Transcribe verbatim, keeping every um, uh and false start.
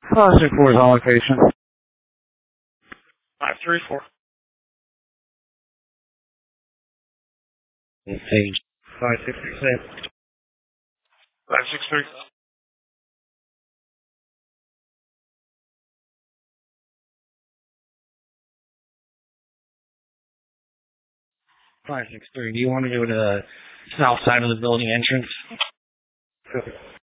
Five six four is on location. Five three four. Page. Five six three six. Five six three. Five six three. Do you want to go to the south side of the building entrance?